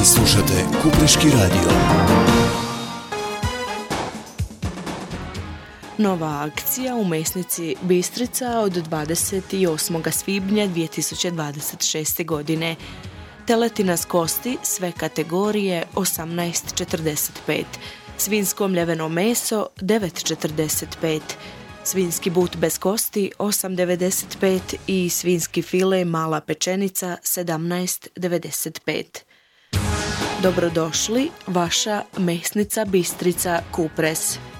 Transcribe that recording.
Slušate Kupreški radio. Nova akcija u mesnici Bistrica od 28. svibnja 2026. godine. Teletina s kosti sve kategorije 18,45. Svinsko mljeveno meso 9,45. Svinski but bez kosti 8,95 i svinski file mala pečenica 17,95. Dobrodošli, vaša mesnica Bistrica Kupres.